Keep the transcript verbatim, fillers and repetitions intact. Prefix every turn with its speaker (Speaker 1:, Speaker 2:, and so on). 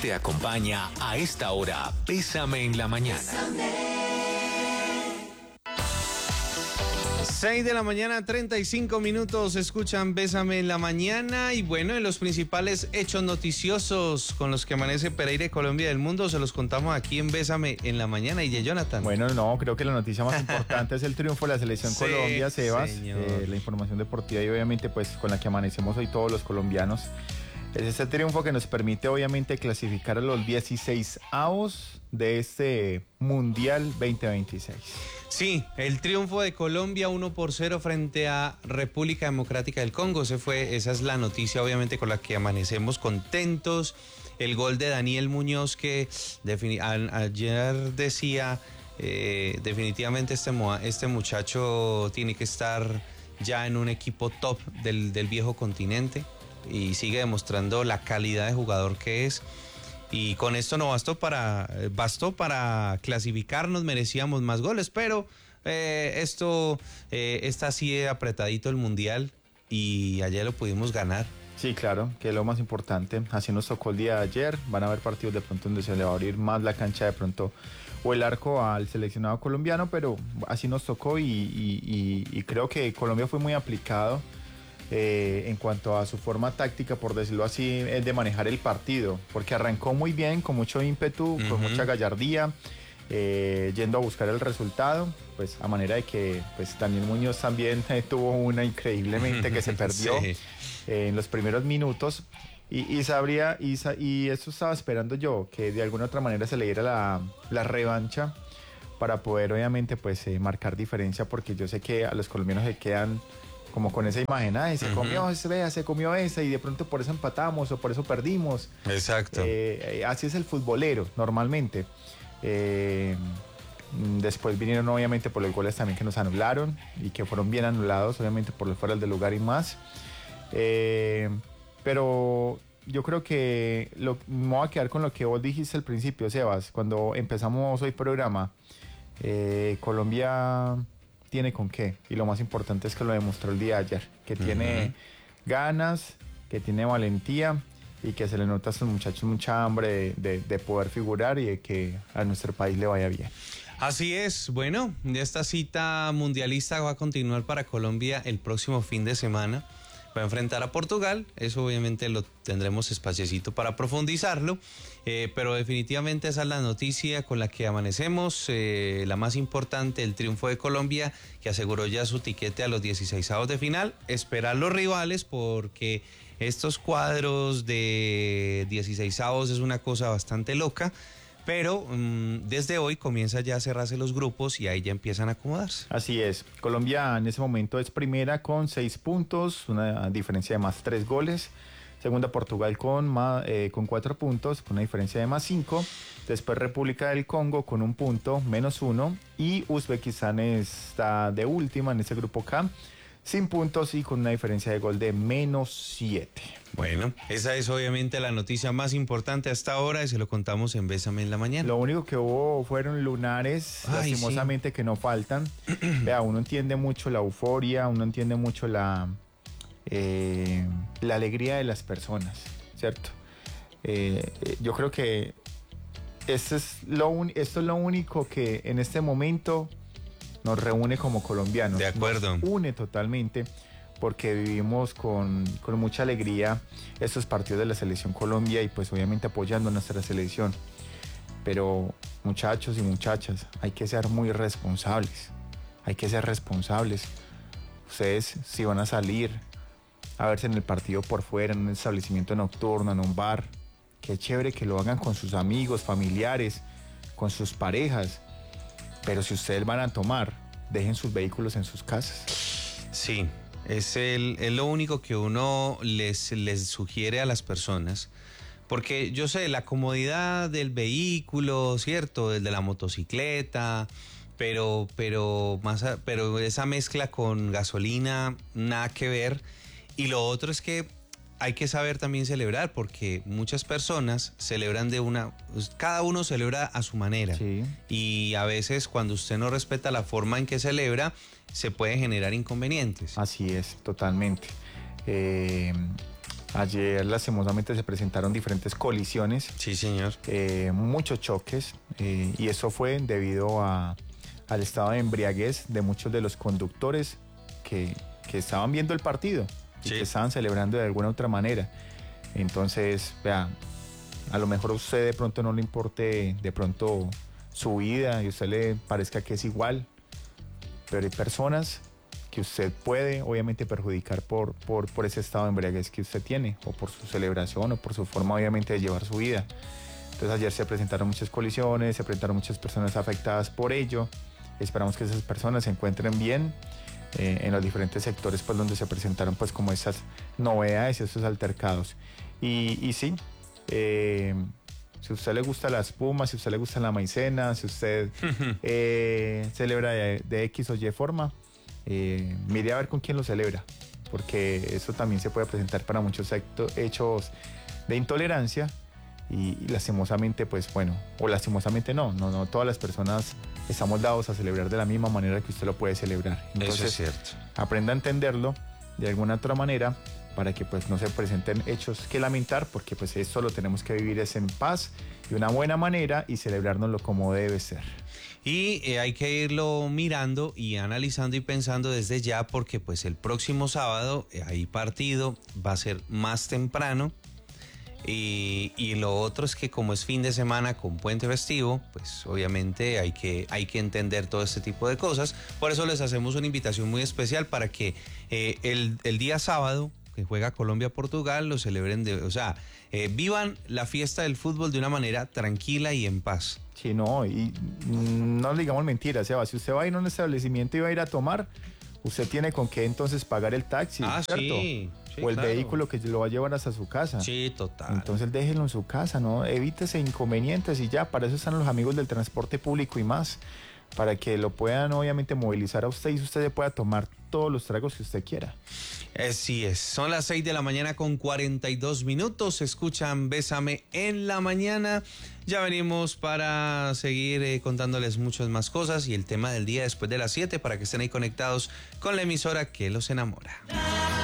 Speaker 1: Te acompaña a esta hora Bésame en la Mañana.
Speaker 2: seis de la mañana, treinta y cinco minutos, escuchan Bésame en la Mañana. Y bueno, en los principales hechos noticiosos con los que amanece Pereira y Colombia del mundo, se los contamos aquí en Bésame en la Mañana. Y de Jonathan.
Speaker 3: Bueno, no, creo que la noticia más importante es el triunfo de la selección
Speaker 2: Sí,
Speaker 3: Colombia, Sebas.
Speaker 2: señor.
Speaker 3: Eh, la información deportiva y obviamente pues con la que amanecemos hoy todos los colombianos. Es este triunfo que nos permite obviamente clasificar a los dieciseisavos de este Mundial veinte veintiséis.
Speaker 2: Sí, el triunfo de Colombia uno por cero frente a República Democrática del Congo. Ese fue, esa es la noticia obviamente con la que amanecemos contentos. El gol de Daniel Muñoz que defini- a, ayer decía eh, definitivamente este, este muchacho tiene que estar ya en un equipo top del, del viejo continente. Y sigue demostrando la calidad de jugador que es. Y con esto no bastó para bastó para clasificarnos, merecíamos más goles, pero eh, esto eh, está así apretadito el Mundial y ayer lo pudimos ganar.
Speaker 3: Sí, claro, que es lo más importante. Así nos tocó el día de ayer. Van a haber partidos de pronto donde se le va a abrir más la cancha de pronto o el arco al seleccionado colombiano, pero así nos tocó y, y, y, y creo que Colombia fue muy aplicado. Eh, en cuanto a su forma táctica, por decirlo así, es de manejar el partido, porque arrancó muy bien, con mucho ímpetu, uh-huh. con mucha gallardía, eh, yendo a buscar el resultado, pues a manera de que pues Daniel Muñoz también eh, tuvo una increíblemente que se perdió sí. eh, en los primeros minutos y, y sabría, y, y eso estaba esperando yo, que de alguna otra manera se le diera la, la revancha para poder obviamente pues eh, marcar diferencia, porque yo sé que a los colombianos se quedan como con esa imagen, ay, se uh-huh. comió esa, se comió esa y de pronto por eso empatamos o por eso perdimos.
Speaker 2: Exacto.
Speaker 3: Eh, así es el futbolero, normalmente. Eh, después vinieron obviamente por los goles también que nos anularon y que fueron bien anulados, obviamente por los fuera del lugar y más. Eh, pero yo creo que lo, me voy a quedar con lo que vos dijiste al principio, Sebas, cuando empezamos hoy programa. Eh, Colombia tiene con qué, y lo más importante es que lo demostró el día de ayer, que uh-huh. tiene ganas, que tiene valentía y que se le nota a estos muchachos mucha hambre de, de, de poder figurar y de que a nuestro país le vaya bien.
Speaker 2: Así es, bueno, esta cita mundialista va a continuar para Colombia el próximo fin de semana. Va a enfrentar a Portugal, eso obviamente lo tendremos espaciecito para profundizarlo, eh, pero definitivamente esa es la noticia con la que amanecemos, eh, la más importante, el triunfo de Colombia, que aseguró ya su tiquete a los dieciseisavos de final. Esperar los rivales, porque estos cuadros de dieciseisavos es una cosa bastante loca. Pero um, desde hoy comienza ya a cerrarse los grupos y ahí ya empiezan a acomodarse.
Speaker 3: Así es. Colombia en ese momento es primera con seis puntos, una diferencia de más tres goles. Segunda Portugal con, más, eh, con cuatro puntos, con una diferencia de más cinco. Después República del Congo con un punto, menos uno. Y Uzbekistán está de última en ese grupo K, sin puntos y con una diferencia de gol de menos siete.
Speaker 2: Bueno, esa es obviamente la noticia más importante hasta ahora y se lo contamos en Bésame en la Mañana.
Speaker 3: Lo único que hubo fueron lunares, Ay, lastimosamente sí. que no faltan. Vea, uno entiende mucho la euforia, uno entiende mucho la, eh, la alegría de las personas, ¿cierto? Eh, yo creo que esto es, lo un, esto es lo único que en este momento nos reúne como colombianos.
Speaker 2: De acuerdo.
Speaker 3: Nos une totalmente, porque vivimos con, con mucha alegría estos partidos de la Selección Colombia y pues obviamente apoyando a nuestra selección. Pero muchachos y muchachas, hay que ser muy responsables, hay que ser responsables. Ustedes si van a salir a verse en el partido por fuera, en un establecimiento nocturno, en un bar, qué chévere que lo hagan con sus amigos, familiares, con sus parejas. Pero si ustedes van a tomar, dejen sus vehículos en sus casas.
Speaker 2: Sí. Es, el, es lo único que uno les, les sugiere a las personas, porque yo sé, la comodidad del vehículo, ¿cierto? El de la motocicleta, pero, pero, más a, pero esa mezcla con gasolina, nada que ver. Y lo otro es que hay que saber también celebrar, porque muchas personas celebran de una... Cada uno celebra a su manera.
Speaker 3: Sí.
Speaker 2: Y a veces cuando usted no respeta la forma en que celebra, se puede generar inconvenientes.
Speaker 3: Así es, totalmente. Eh, Ayer lastimosamente se presentaron diferentes colisiones.
Speaker 2: Sí, señor.
Speaker 3: Eh, muchos choques eh, y eso fue debido a, al estado de embriaguez de muchos de los conductores que, que estaban viendo el partido y sí. que estaban celebrando de alguna otra manera. Entonces, vea, a lo mejor a usted de pronto no le importe de pronto su vida y a usted le parezca que es igual, pero hay personas que usted puede obviamente perjudicar por, por, por ese estado de embriaguez que usted tiene, o por su celebración, o por su forma obviamente de llevar su vida. Entonces ayer se presentaron muchas colisiones, se presentaron muchas personas afectadas por ello. Esperamos que esas personas se encuentren bien eh, en los diferentes sectores pues, donde se presentaron pues, como esas novedades y esos altercados. Y, y sí, eh, si a usted le gusta la espuma, si a usted le gusta la maicena, si usted eh, celebra de, de X o Y forma, Eh, mire a ver con quién lo celebra, porque eso también se puede presentar para muchos hechos de intolerancia y, y lastimosamente, pues bueno, o lastimosamente no, no, no todas las personas estamos dados a celebrar de la misma manera que usted lo puede celebrar. Entonces,
Speaker 2: eso es cierto.
Speaker 3: Aprenda a entenderlo de alguna otra manera para que pues no se presenten hechos que lamentar, porque pues esto lo tenemos que vivir es en paz, de una buena manera y celebrárnoslo como debe ser.
Speaker 2: Y eh, hay que irlo mirando y analizando y pensando desde ya, porque pues el próximo sábado eh, hay partido, va a ser más temprano. Y, y lo otro es que como es fin de semana con puente festivo, pues obviamente hay que, hay que entender todo este tipo de cosas. Por eso les hacemos una invitación muy especial para que eh, el, el día sábado, que juega Colombia-Portugal, lo celebren, de, o sea, eh, vivan la fiesta del fútbol de una manera tranquila y en paz.
Speaker 3: Sí, no, y no le digamos mentiras, Seba, si usted va a ir a un establecimiento y va a ir a tomar, usted tiene con qué entonces pagar el taxi,
Speaker 2: ah,
Speaker 3: ¿cierto?
Speaker 2: Sí, sí,
Speaker 3: o el
Speaker 2: claro.
Speaker 3: vehículo que lo va a llevar hasta su casa.
Speaker 2: Sí, total.
Speaker 3: Entonces déjelo en su casa, ¿no? Evítese inconvenientes y ya, para eso están los amigos del transporte público y más, para que lo puedan obviamente movilizar a usted y usted se pueda tomar todos los tragos que usted quiera.
Speaker 2: Así es, son las seis de la mañana con cuarenta y dos minutos, escuchan Bésame en la mañana, ya venimos para seguir eh, contándoles muchas más cosas y el tema del día después de las siete para que estén ahí conectados con la emisora que los enamora.